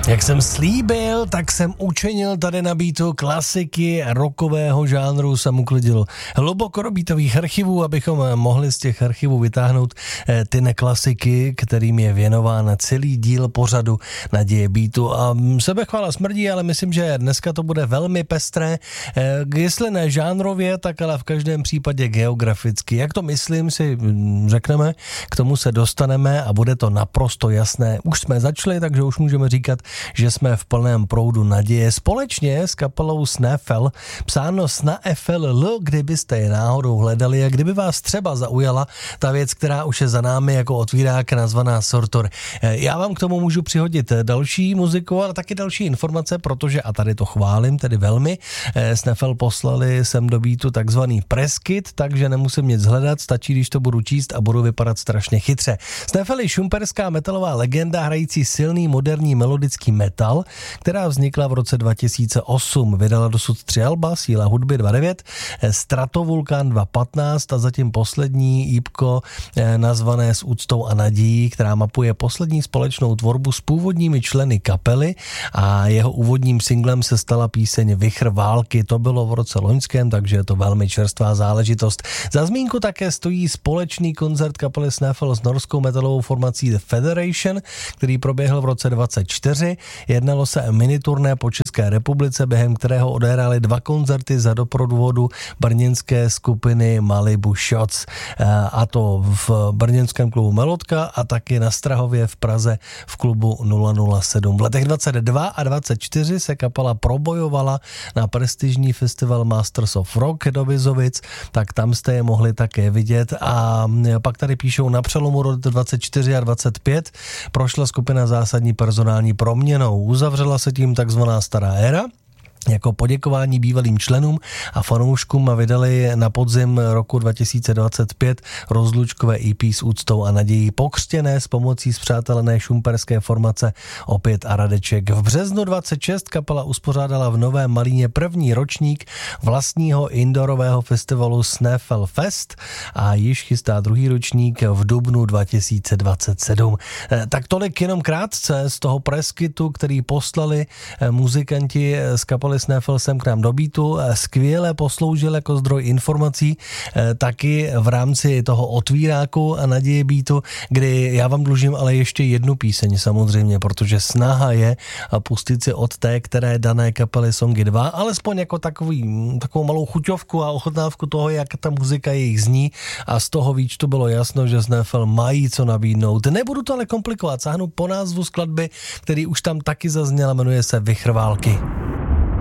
Jak jsem slíbil, tak jsem učinil tady na beatu klasiky rockového žánru, jsem uklidil hluboko do beatových archivů, abychom mohli z těch archivů vytáhnout ty neklasiky, kterým je věnován celý díl pořadu Naděje beatu. A sebechvála smrdí, ale myslím, že dneska to bude velmi pestré, jestli ne žánrově, tak ale v každém případě geograficky. Jak to myslím, si řekneme, k tomu se dostaneme a bude to naprosto jasné. Už jsme začali, takže už můžeme říkat, že jsme v plném proudu naděje společně s kapelou Snaefell, psáno Snaefell, kdybyste je náhodou hledali a kdyby vás třeba zaujala ta věc, která už je za námi jako otvírák nazvaná Sortor. Já vám k tomu můžu přihodit další muziku, ale taky další informace, protože, a tady to chválím tedy velmi, Snaefell poslali sem do beatu takzvaný press kit, takže nemusím nic hledat, stačí, když to budu číst a budu vypadat strašně chytře. Snaefell je šumperská metalová legenda hrající silný moderní melodický metal, která vznikla v roce 2008. Vydala dosud 3 alba, Síla hudby 2.9, Stratovulkán 2.15 a zatím poslední jípko nazvané S úctou a nadějí, která mapuje poslední společnou tvorbu s původními členy kapely a jeho úvodním singlem se stala píseň Vichr války. To bylo v roce loňském, takže je to velmi čerstvá záležitost. Za zmínku také stojí společný koncert kapely Snaefell s norskou metalovou formací The Federation, který proběhl v roce 2024. Jednalo se o miniturné po České republice, během kterého odehráli 2 koncerty za doprovodu brněnské skupiny Malibu Shots, a to v brněnském klubu Melodka a taky na Strahově v Praze v klubu 007. V letech 22 a 24 se kapela probojovala na prestižní festival Masters of Rock do Vizovic, tak tam jste je mohli také vidět. A pak tady píšou, na přelomu roku 24 a 25 prošla skupina zásadní personální proměnou. Uzavřela se tím takzvaná stará éra. Jako poděkování bývalým členům a fanouškům a vydali na podzim roku 2025 rozlučkové EP S úctou a nadějí, pokřtěné s pomocí spřátelené šumperské formace Opět a Radeček. V březnu 26 kapela uspořádala v Novém Malíně první ročník vlastního indoorového festivalu Snaefell Fest a již chystá druhý ročník v dubnu 2027. Tak tolik jenom krátce z toho preskytu, který poslali muzikanti z kapely Snaefell sem k nám do beatu, skvěle posloužil jako zdroj informací taky v rámci toho otvíráku a Naděje beatu, kdy já vám dlužím ale ještě jednu píseň samozřejmě, protože snaha je pustit si od té, které dané kapely songy 2, alespoň jako takovou malou chuťovku a ochotnávku toho, jak ta muzika jejich zní, a z toho výčtu bylo jasno, že Snaefell mají co nabídnout. Nebudu to ale komplikovat, sáhnu po názvu skladby, který už tam taky zazněl, jmenuje se Vichr války.